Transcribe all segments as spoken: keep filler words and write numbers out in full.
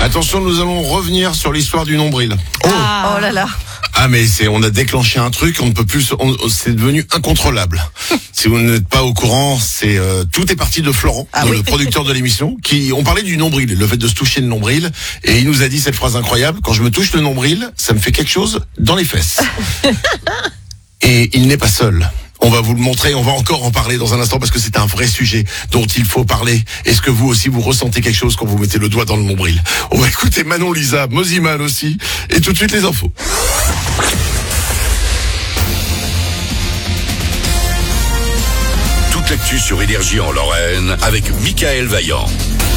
Attention, nous allons revenir sur l'histoire du nombril. Oh, oh là là. Ah mais c'est, on a déclenché un truc, on ne peut plus, on, c'est devenu incontrôlable. Si vous n'êtes pas au courant, c'est euh, tout est parti de Florent, ah, le oui. producteur de l'émission, qui on parlait du nombril, le fait de se toucher le nombril, et il nous a dit cette phrase incroyable: quand je me touche le nombril, ça me fait quelque chose dans les fesses. Et il n'est pas seul. On va vous le montrer, on va encore en parler dans un instant parce que c'est un vrai sujet dont il faut parler. Est-ce que vous aussi vous ressentez quelque chose quand vous mettez le doigt dans le nombril? On va écouter Manon Lisa, Moziman aussi, et tout de suite les infos. Toute l'actu sur Énergie en Lorraine avec Michael Vaillant.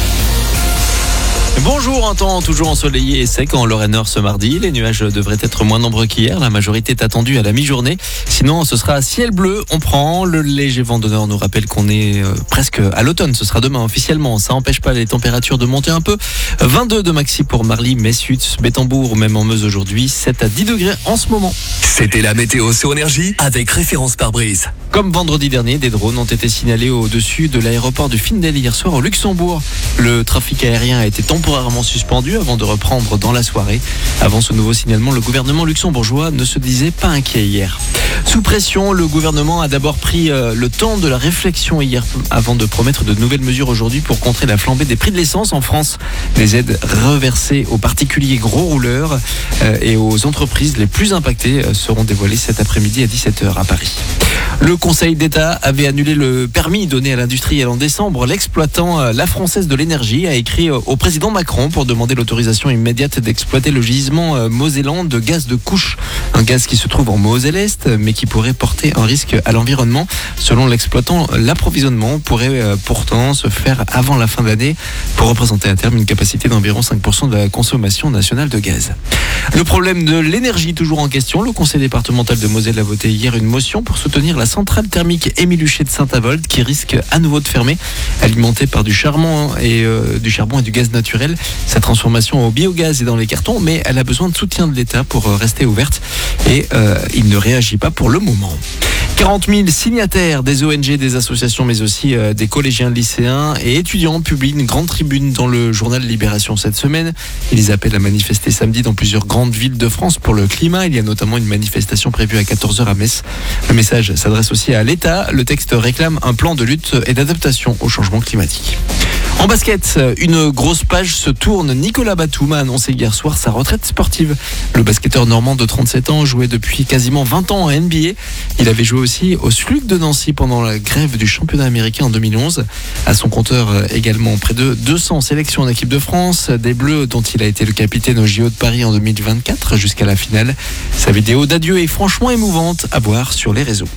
Bonjour, un temps toujours ensoleillé et sec en Lorraine Nord ce mardi. Les nuages devraient être moins nombreux qu'hier. La majorité est attendue à la mi-journée. Sinon, ce sera ciel bleu. On prend le léger vent de nord nous rappelle qu'on est euh, presque à l'automne. Ce sera demain officiellement. Ça n'empêche pas les températures de monter un peu. vingt-deux de maxi pour Marly, Messut, Bétambourg ou même en Meuse aujourd'hui. sept à dix degrés en ce moment. C'était la météo sur Énergie avec référence pare-brise. Comme vendredi dernier, des drones ont été signalés au-dessus de l'aéroport du Findel hier soir au Luxembourg. Le trafic aérien a été temporairement suspendu avant de reprendre dans la soirée. Avant ce nouveau signalement, le gouvernement luxembourgeois ne se disait pas inquiet hier. Sous pression, le gouvernement a d'abord pris euh, le temps de la réflexion hier avant de promettre de nouvelles mesures aujourd'hui pour contrer la flambée des prix de l'essence en France. Les aides reversées aux particuliers gros rouleurs euh, et aux entreprises les plus impactées euh, seront dévoilées cet après-midi à dix-sept heures à Paris. Le Conseil d'État avait annulé le permis donné à l'industriel en décembre. L'exploitant euh, La Française de l'Énergie a écrit euh, au président Macron pour demander l'autorisation immédiate d'exploiter le gisement euh, mosellan de gaz de couche. Un gaz qui se trouve en Moselle-Est, mais qui pourrait porter un risque à l'environnement. Selon l'exploitant, l'approvisionnement pourrait euh, pourtant se faire avant la fin de l'année pour représenter à terme une capacité d'environ cinq pour cent de la consommation nationale de gaz. Le problème de l'énergie toujours en question. Le conseil départemental de Moselle a voté hier une motion pour soutenir la centrale thermique Émile Huchet de Saint-Avold qui risque à nouveau de fermer, alimentée par du charbon et euh, du charbon et du gaz naturel. Sa transformation au biogaz est dans les cartons, mais elle a besoin de soutien de l'État pour rester ouverte et euh, il ne réagit pas pour le moment. quarante mille signataires des O N G, des associations, mais aussi euh, des collégiens, lycéens et étudiants publient une grande tribune dans le journal Libération cette semaine. Ils appellent à manifester samedi dans plusieurs grandes villes de France pour le climat. Il y a notamment une manifestation prévue à quatorze heures à Metz. Le message s'adresse aussi à l'État. Le texte réclame un plan de lutte et d'adaptation au changement climatique. En basket, une grosse page se tourne. Nicolas Batum a annoncé hier soir sa retraite sportive. Le basketteur normand de trente-sept ans jouait depuis quasiment vingt ans en N B A. Il avait joué aussi au S L U C de Nancy pendant la grève du championnat américain en deux mille onze. À son compteur également près de deux cents sélections en équipe de France, des Bleus dont il a été le capitaine au J O de Paris en deux mille vingt-quatre jusqu'à la finale. Sa vidéo d'adieu est franchement émouvante à voir sur les réseaux.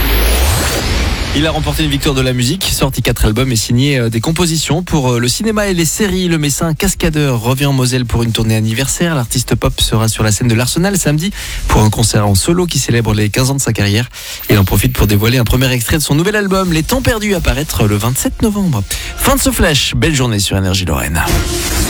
Il a remporté une victoire de la musique, sorti quatre albums et signé des compositions pour le cinéma et les séries. Le Messin Cascadeur revient en Moselle pour une tournée anniversaire. L'artiste pop sera sur la scène de l'Arsenal samedi pour un concert en solo qui célèbre les quinze ans de sa carrière. Il en profite pour dévoiler un premier extrait de son nouvel album, Les Temps Perdus, à paraître le vingt-sept novembre. Fin de ce flash, belle journée sur Énergie Lorraine.